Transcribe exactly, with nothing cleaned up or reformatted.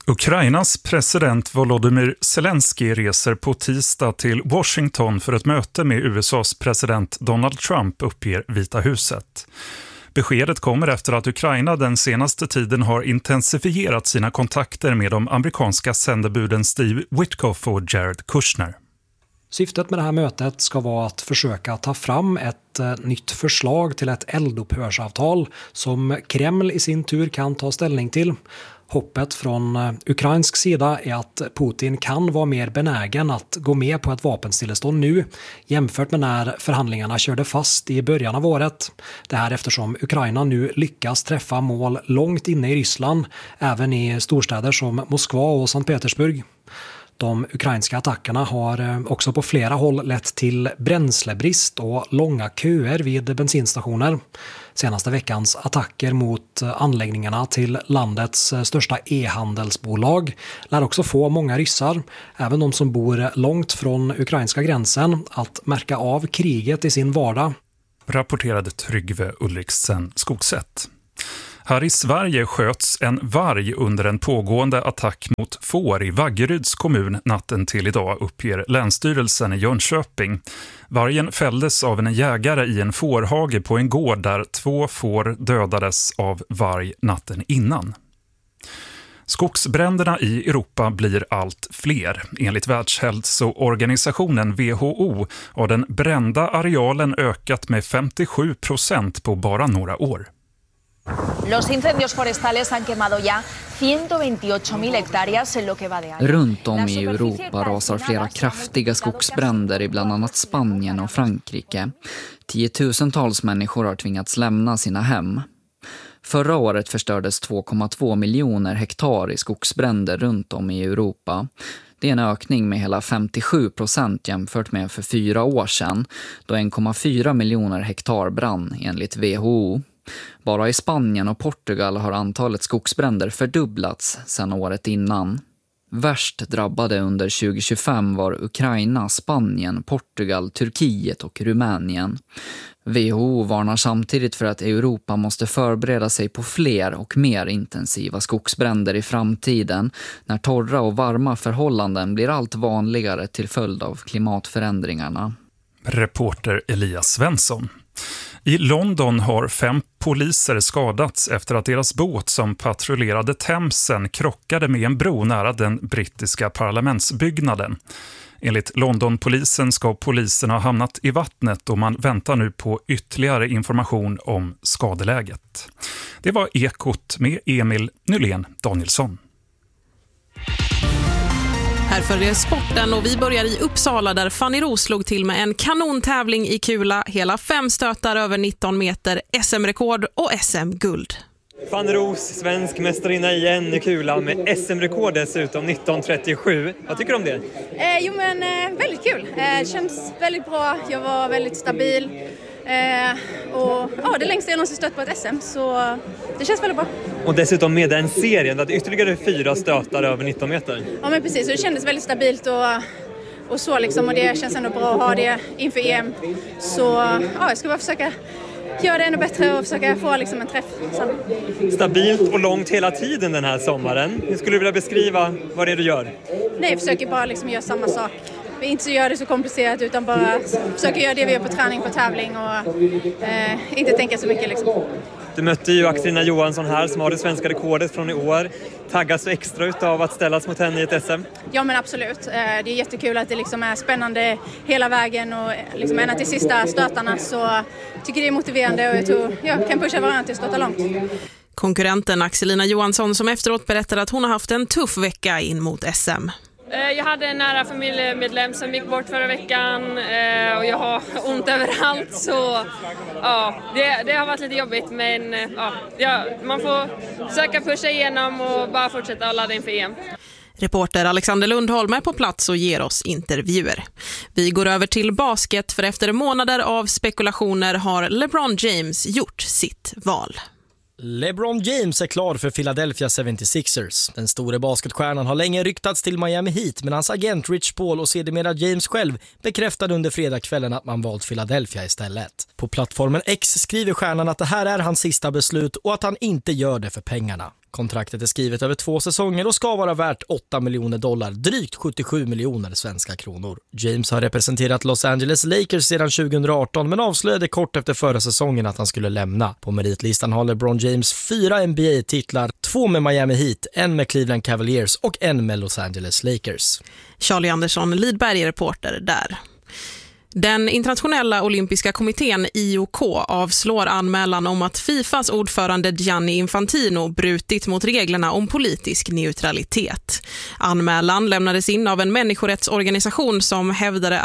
Ukrainas president Volodymyr Zelensky reser på tisdag till Washington för ett möte med U S A:s president Donald Trump, uppger Vita huset. Beskedet kommer efter att Ukraina den senaste tiden har intensifierat sina kontakter med de amerikanska sändebuden Steve Witkoff och Jared Kushner. Syftet med det här mötet ska vara att försöka ta fram ett eh, nytt förslag till ett eldupphörsavtal som Kreml i sin tur kan ta ställning till. Hoppet från eh, ukrainsk sida är att Putin kan vara mer benägen att gå med på ett vapenstillestånd nu jämfört med när förhandlingarna körde fast i början av året. Det här eftersom Ukraina nu lyckas träffa mål långt inne i Ryssland, även i storstäder som Moskva och Sankt Petersburg. De ukrainska attackerna har också på flera håll lett till bränslebrist och långa köer vid bensinstationer. Senaste veckans attacker mot anläggningarna till landets största e-handelsbolag lär också få många ryssar, även de som bor långt från ukrainska gränsen, att märka av kriget i sin vardag. Rapporterade Tryggve Ulriksen Skogsätt. Här i Sverige sköts en varg under en pågående attack mot får i Vaggeryds kommun natten till idag, uppger Länsstyrelsen i Jönköping. Vargen fälldes av en jägare i en fårhage på en gård där två får dödades av varg natten innan. Skogsbränderna i Europa blir allt fler. Enligt Världshälsoorganisationen W H O har den brända arealen ökat med femtiosju procent på bara några år. Los incendios forestales han quemado ya ciento veintiocho mil hectáreas en lo que va de año. Runt om i Europa rasar flera kraftiga skogsbränder i bland annat Spanien och Frankrike. Tiotusentals människor har tvingats lämna sina hem. Förra året förstördes två komma två miljoner hektar i skogsbränder runt om i Europa. Det är en ökning med hela femtiosju procent jämfört med för fyra år sedan, då en komma fyra miljoner hektar brann enligt W H O. Bara i Spanien och Portugal har antalet skogsbränder fördubblats sedan året innan. Värst drabbade under tjugo tjugofem var Ukraina, Spanien, Portugal, Turkiet och Rumänien. W H O varnar samtidigt för att Europa måste förbereda sig på fler och mer intensiva skogsbränder i framtiden när torra och varma förhållanden blir allt vanligare till följd av klimatförändringarna. Reporter Elias Svensson. I London har fem poliser skadats efter att deras båt som patrullerade Themsen krockade med en bro nära den brittiska parlamentsbyggnaden. Enligt Londonpolisen ska poliserna ha hamnat i vattnet och man väntar nu på ytterligare information om skadeläget. Det var Ekot med Emil Nylén Danielsson. Här följer sporten och vi börjar i Uppsala där Fanny Ros slog till med en kanontävling i kula. Hela fem stötar över nitton meter, S M-rekord och S M-guld. Fanny Ros, svensk mästarinna igen i kula med S M-rekord dessutom nitton trettiosju. Vad tycker du om det? Eh, jo men eh, väldigt kul. Eh, känns väldigt bra. Jag var väldigt stabil. Eh, och ja, det längsta jag någonsin stött på ett S M, så det känns väldigt bra. Och dessutom med den serien, det hade ytterligare fyra stötar över nitton meter. Ja men precis, och det kändes väldigt stabilt och, och så liksom, och det känns ändå bra att ha det inför E M. Så ja, jag ska bara försöka göra det ännu bättre och försöka få liksom en träff. Så. Stabilt och långt hela tiden den här sommaren. Hur skulle du vilja beskriva vad det är du gör? Nej, jag försöker bara liksom göra samma sak. Vi inte gör det så komplicerat utan bara försöker göra det vi gör på träning, på tävling och eh, inte tänka så mycket liksom. Du mötte ju Axelina Johansson här som har det svenska rekordet från i år. Taggas du extra ut av att ställas mot henne i ett S M? Ja men absolut. Det är jättekul att det liksom är spännande hela vägen och liksom ända till sista stötarna, så tycker det är motiverande och jag tror jag kan pusha varandra till att stöta långt. Konkurrenten Axelina Johansson som efteråt berättade att hon har haft en tuff vecka in mot S M. Jag hade en nära familjemedlem som gick bort förra veckan och jag har ont överallt, så ja, det, det har varit lite jobbigt, men ja, man får försöka pusha igenom och bara fortsätta att ladda inför E M. Reporter Alexander Lundholm är på plats och ger oss intervjuer. Vi går över till basket, för efter månader av spekulationer har LeBron James gjort sitt val. LeBron James är klar för Philadelphia seventy-sixers. Den store basketstjärnan har länge ryktats till Miami Heat, men hans agent Rich Paul och sedermera James själv bekräftade under fredagskvällen att man valt Philadelphia istället. På plattformen X skriver stjärnan att det här är hans sista beslut och att han inte gör det för pengarna. Kontraktet är skrivet över två säsonger och ska vara värt åtta miljoner dollar, drygt sjuttiosju miljoner svenska kronor. James har representerat Los Angeles Lakers sedan tjugoarton men avslöjade kort efter förra säsongen att han skulle lämna. På meritlistan har LeBron James fyra N B A-titlar, två med Miami Heat, en med Cleveland Cavaliers och en med Los Angeles Lakers. Charlie Andersson, Lidberg, reporter där. Den internationella olympiska kommittén I O K avslår anmälan om att Fifas ordförande Gianni Infantino brutit mot reglerna om politisk neutralitet. Anmälan lämnades in av en människorättsorganisation som hävdade